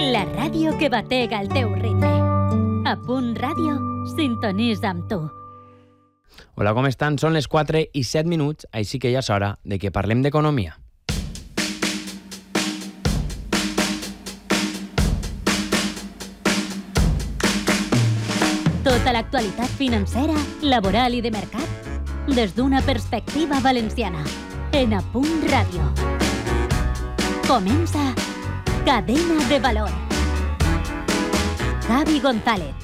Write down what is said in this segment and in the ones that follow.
La ràdio que batega el teu ritme. A Punt Ràdio, sintonitza amb tu. Hola, com estan? Són les 4:07, així que ja és hora de que parlem d'economia. Tota l'actualitat financera, laboral i de mercat, des d'una perspectiva valenciana. En A Punt Ràdio. Comença Cadena de Valor. Javi González.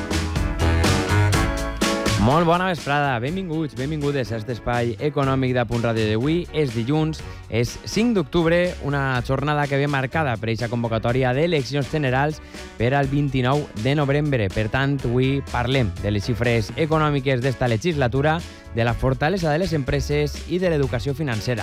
Molt bona vesprada, benvingudes a aquest espai econòmic de Punt Ràdio d'avui. És dilluns, és 5 d'octubre, una jornada que ve marcada per aquesta convocatòria d'eleccions generals per al 29 de novembre. Per tant, avui parlem de les xifres econòmiques d'esta legislatura, de la fortalesa de les empreses i de l'educació financera.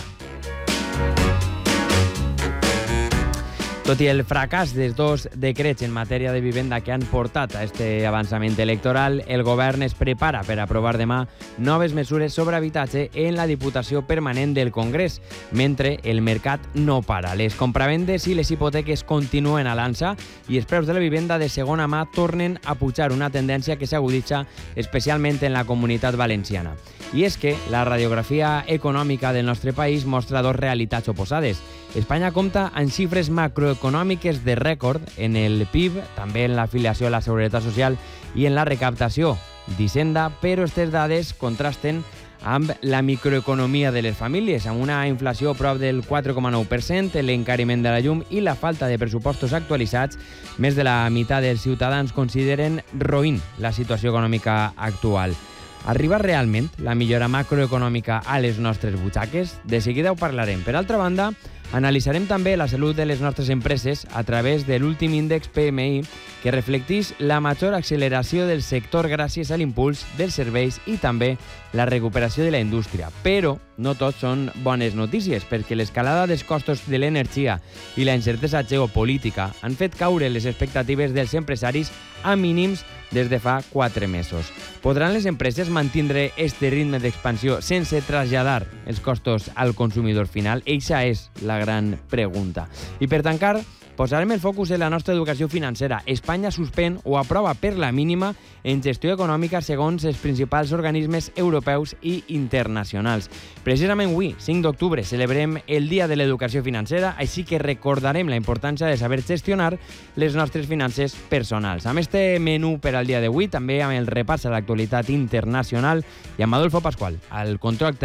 Tot i el fracàs dels dos decrets en matèria de vivenda que han portat a este avançament electoral, el govern es prepara per aprovar demà noves mesures sobre habitatge en la Diputació Permanent del Congrés, mentre el mercat no para. Les compravendes i les hipoteques continuen a l'alça i els preus de la vivenda de segona mà tornen a pujar, una tendència que s'aguditza especialment en la Comunitat Valenciana. I és que la radiografia econòmica del nostre país mostra dos realitats oposades. Espanya compta amb xifres macroeconòmiques de rècord en el PIB, també en l'afiliació a la Seguretat Social i en la recaptació d'Hisenda, però aquestes dades contrasten amb la microeconomia de les famílies, amb una inflació a prop del 4,9%, l'encariment de la llum i la falta de pressupostos actualitzats. Més de la meitat dels ciutadans consideren roïn la situació econòmica actual. Arriba realment la millora macroeconòmica a les nostres butxaques? De seguida ho parlarem. Per altra banda, analitzarem també la salut de les nostres empreses a través de l'últim índex PMI, que reflecteix la major acceleració del sector gràcies a l'impuls dels serveis i també la recuperació de la indústria. Però no tot són bones notícies, perquè l'escalada dels costos de l'energia i la incertesa geopolítica han fet caure les expectatives dels empresaris a mínims des de fa 4 mesos. Podran les empreses mantindre este ritme d'expansió sense traslladar els costos al consumidor final? Eixa és la gran pregunta. I per tancar, posarem el focus en la nostra educació financera. Espanya suspèn o aprova per la mínima en gestió econòmica segons els principals organismes europeus i internacionals. Precisament avui, 5 d'octubre, celebrem el Dia de l'Educació Financera, així que recordarem la importància de saber gestionar les nostres finances personals. Amb este menú per al dia d'avui, també amb el repàs a l'actualitat internacional i amb Adolfo Pascual, al control